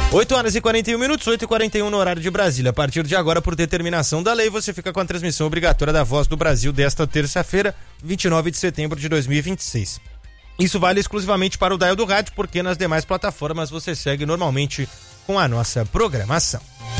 8h41, 8h41 no horário de Brasília. A partir de agora, por determinação da lei, você fica com a transmissão obrigatória da Voz do Brasil desta terça-feira, 29 de setembro de 2026. Isso vale exclusivamente para o dial do rádio, porque nas demais plataformas você segue normalmente com a nossa programação.